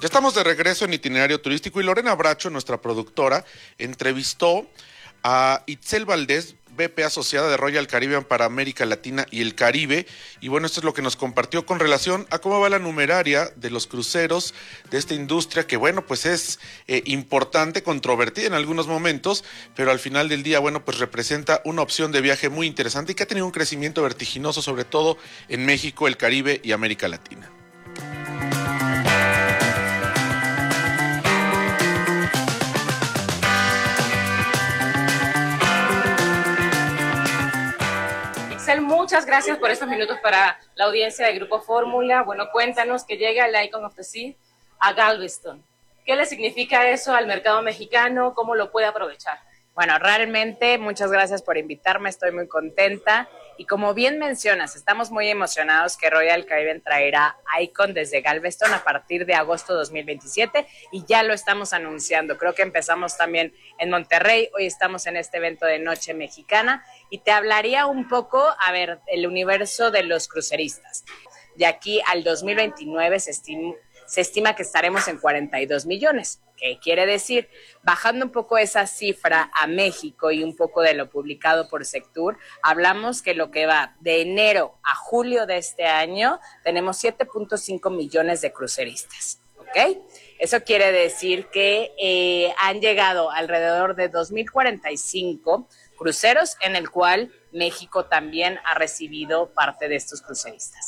Ya estamos de regreso en Itinerario Turístico y Lorena Bracho, nuestra productora, entrevistó a Itzel Valdés, VP asociada de Royal Caribbean para América Latina y el Caribe. Y bueno, esto es lo que nos compartió con relación a cómo va la numeraria de los cruceros de esta industria que, bueno, pues es importante, controvertida en algunos momentos, pero al final del día, bueno, pues representa una opción de viaje muy interesante y que ha tenido un crecimiento vertiginoso, sobre todo en México, el Caribe y América Latina. Muchas gracias por estos minutos para la audiencia de Grupo Fórmula. Bueno, cuéntanos que llega el Icon of the Sea a Galveston. ¿Qué le significa eso al mercado mexicano? ¿Cómo lo puede aprovechar? Bueno, realmente muchas gracias por invitarme, estoy muy contenta y como bien mencionas, estamos muy emocionados que Royal Caribbean traerá Icon desde Galveston a partir de agosto 2027 y ya lo estamos anunciando. Creo que empezamos también en Monterrey, hoy estamos en este evento de Noche Mexicana y te hablaría un poco, el universo de los cruceristas. De aquí al 2029 se estima que estaremos en 42 millones. ¿Qué quiere decir? Bajando un poco esa cifra a México y un poco de lo publicado por Sectur, hablamos que lo que va de enero a julio de este año, tenemos 7.5 millones de cruceristas, ¿ok? Eso quiere decir que han llegado alrededor de 2.045 cruceros, en el cual México también ha recibido parte de estos cruceristas.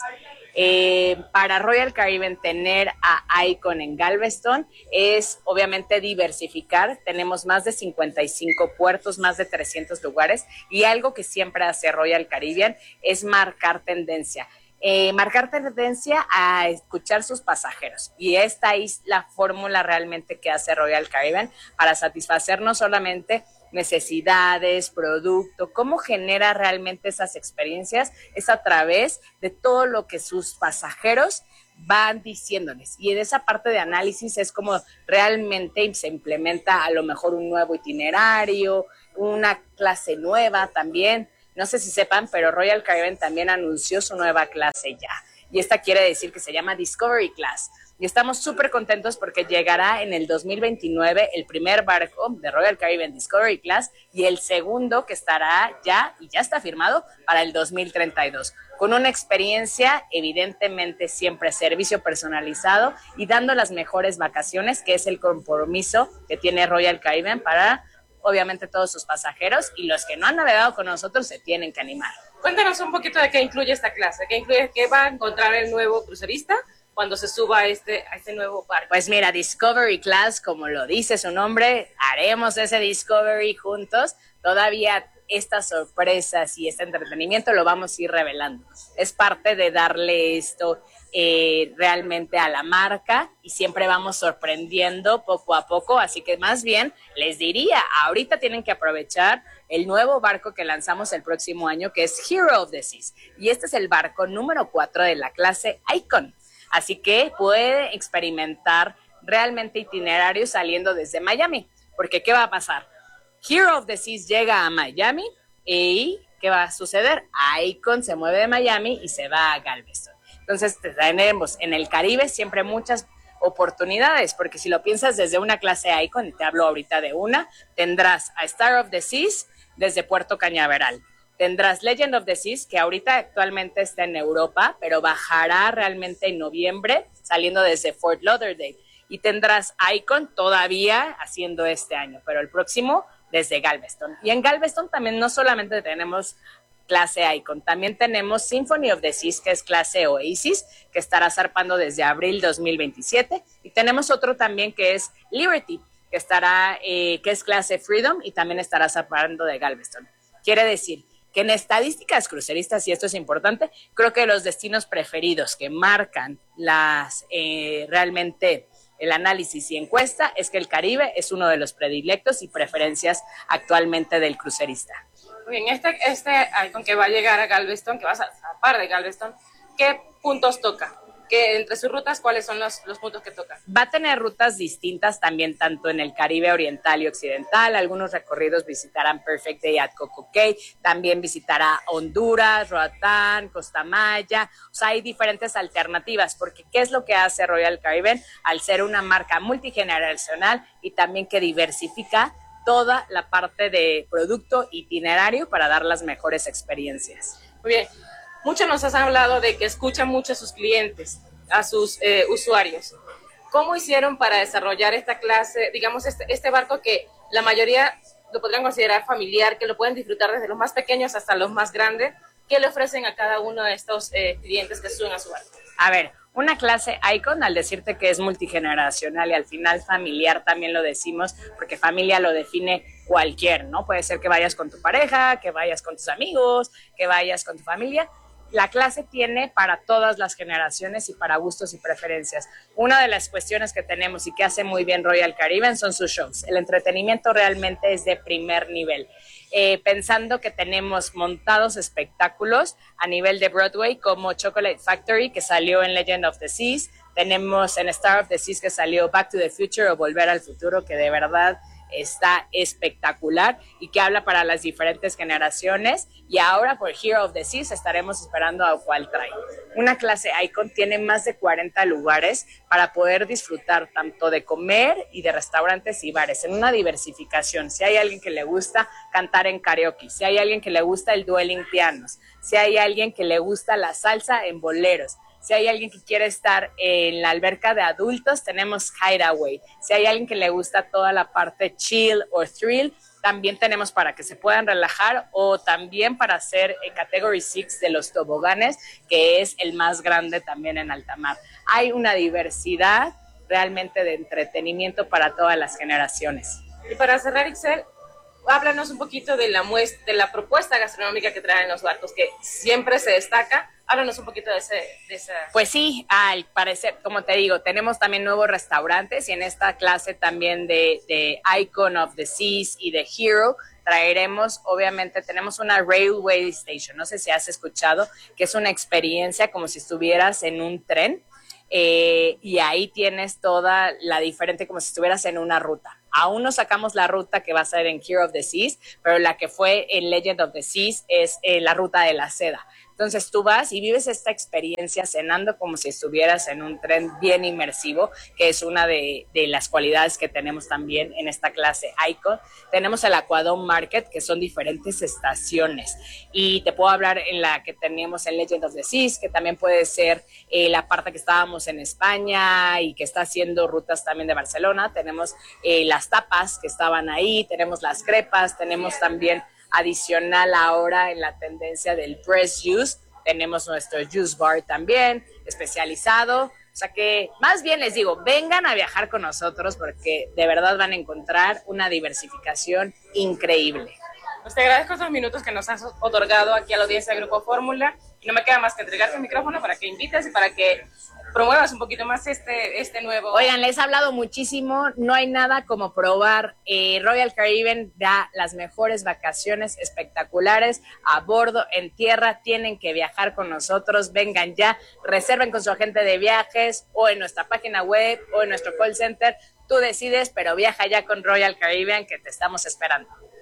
Para Royal Caribbean tener a Icon en Galveston es obviamente diversificar. Tenemos más de 55 puertos, más de 300 lugares y algo que siempre hace Royal Caribbean es marcar tendencia. Marcar tendencia a escuchar sus pasajeros y esta es la fórmula realmente que hace Royal Caribbean para satisfacer no solamente necesidades, producto, cómo genera realmente esas experiencias es a través de todo lo que sus pasajeros van diciéndoles y en esa parte de análisis es como realmente se implementa a lo mejor un nuevo itinerario, una clase nueva también. No sé si sepan, pero Royal Caribbean también anunció su nueva clase ya. Y esta quiere decir que se llama Discovery Class. Y estamos súper contentos porque llegará en el 2029 el primer barco de Royal Caribbean Discovery Class y el segundo que estará ya, y ya está firmado, para el 2032. Con una experiencia, evidentemente, siempre servicio personalizado y dando las mejores vacaciones, que es el compromiso que tiene Royal Caribbean para obviamente todos sus pasajeros y los que no han navegado con nosotros se tienen que animar. Cuéntanos un poquito de qué incluye esta clase, qué va a encontrar el nuevo crucerista cuando se suba a este nuevo barco. Pues mira, Discovery Class, como lo dice su nombre, haremos ese Discovery juntos. Todavía estas sorpresas y este entretenimiento lo vamos a ir revelando. Es parte de darle esto realmente a la marca y siempre vamos sorprendiendo poco a poco, así que más bien les diría, ahorita tienen que aprovechar el nuevo barco que lanzamos el próximo año, que es Hero of the Seas, y este es el barco número 4 de la clase Icon, así que puede experimentar realmente itinerarios saliendo desde Miami, porque ¿qué va a pasar? Hero of the Seas llega a Miami y ¿qué va a suceder? Icon se mueve de Miami y se va a Galveston. Entonces tenemos en el Caribe siempre muchas oportunidades, porque si lo piensas desde una clase Icon, y te hablo ahorita de una, tendrás a Star of the Seas desde Puerto Cañaveral. Tendrás Legend of the Seas, que ahorita actualmente está en Europa, pero bajará realmente en noviembre, saliendo desde Fort Lauderdale. Y tendrás Icon todavía haciendo este año, pero el próximo desde Galveston. Y en Galveston también no solamente tenemos clase Icon, también tenemos Symphony of the Seas, que es clase Oasis, que estará zarpando desde abril 2027, y tenemos otro también que es Liberty, que estará, que es clase Freedom, y también estará zarpando de Galveston. Quiere decir que en estadísticas cruceristas, y esto es importante, creo que los destinos preferidos que marcan realmente el análisis y encuesta es que el Caribe es uno de los predilectos y preferencias actualmente del crucerista. Muy bien, este Icon que va a llegar a Galveston, que va a zarpar de Galveston, ¿qué puntos toca? que entre sus rutas, ¿cuáles son los puntos que tocan? Va a tener rutas distintas también, tanto en el Caribe oriental y occidental. Algunos recorridos visitarán Perfect Day at Coco Cay, también visitará Honduras, Roatán, Costa Maya. O sea, hay diferentes alternativas, porque ¿qué es lo que hace Royal Caribbean? Al ser una marca multigeneracional y también que diversifica toda la parte de producto itinerario para dar las mejores experiencias. Muy bien. Muchos nos has hablado de que escuchan mucho a sus clientes, a sus usuarios. ¿Cómo hicieron para desarrollar esta clase, digamos, este barco que la mayoría lo podrían considerar familiar, que lo pueden disfrutar desde los más pequeños hasta los más grandes? ¿Qué le ofrecen a cada uno de estos clientes que suben a su barco? A ver, una clase Icon, al decirte que es multigeneracional y al final familiar también lo decimos, porque familia lo define cualquier, ¿no? Puede ser que vayas con tu pareja, que vayas con tus amigos, que vayas con tu familia. La clase tiene para todas las generaciones y para gustos y preferencias. Una de las cuestiones que tenemos y que hace muy bien Royal Caribbean son sus shows. El entretenimiento realmente es de primer nivel. Pensando que tenemos montados espectáculos a nivel de Broadway como Chocolate Factory, que salió en Legend of the Seas. Tenemos en Star of the Seas, que salió Back to the Future o Volver al Futuro, que de verdad está espectacular y que habla para las diferentes generaciones. Y ahora por Hero of the Seas estaremos esperando a cuál trae. Una clase Icon tiene más de 40 lugares para poder disfrutar tanto de comer y de restaurantes y bares en una diversificación. Si hay alguien que le gusta cantar en karaoke, si hay alguien que le gusta el dueling pianos, si hay alguien que le gusta la salsa en boleros, si hay alguien que quiere estar en la alberca de adultos, tenemos Hideaway. Si hay alguien que le gusta toda la parte chill o thrill, también tenemos para que se puedan relajar o también para hacer el Category 6 de los toboganes, que es el más grande también en alta mar. Hay una diversidad realmente de entretenimiento para todas las generaciones. Y para cerrar, Ixel, háblanos un poquito de la propuesta gastronómica que traen los barcos, que siempre se destaca. Háblanos un poquito de esa... Pues sí, al parecer, como te digo, tenemos también nuevos restaurantes y en esta clase también de Icon of the Seas y de Hero traeremos, obviamente, tenemos una Railway Station, no sé si has escuchado, que es una experiencia como si estuvieras en un tren. Y ahí tienes toda la diferente, como si estuvieras en una ruta. Aún no sacamos la ruta que va a ser en Hero of the Seas, pero la que fue en Legend of the Seas es la ruta de la seda. Entonces tú vas y vives esta experiencia cenando como si estuvieras en un tren bien inmersivo, que es una de las cualidades que tenemos también en esta clase Icon. Tenemos el Aquadome Market, que son diferentes estaciones. Y te puedo hablar en la que teníamos en Legend of the Seas, que también puede ser la parte que estábamos en España y que está haciendo rutas también de Barcelona. Tenemos las tapas que estaban ahí, tenemos las crepas, tenemos también adicional ahora en la tendencia del press juice, tenemos nuestro juice bar también especializado, o sea que más bien les digo, vengan a viajar con nosotros porque de verdad van a encontrar una diversificación increíble. Pues te agradezco estos minutos que nos has otorgado aquí a la audiencia de Grupo Fórmula y no me queda más que entregarte el micrófono para que invites y para que promuevas un poquito más este nuevo... Oigan, les he hablado muchísimo, no hay nada como probar. Royal Caribbean da las mejores vacaciones espectaculares a bordo, en tierra, tienen que viajar con nosotros, vengan ya, reserven con su agente de viajes o en nuestra página web o en nuestro call center, tú decides, pero viaja ya con Royal Caribbean que te estamos esperando.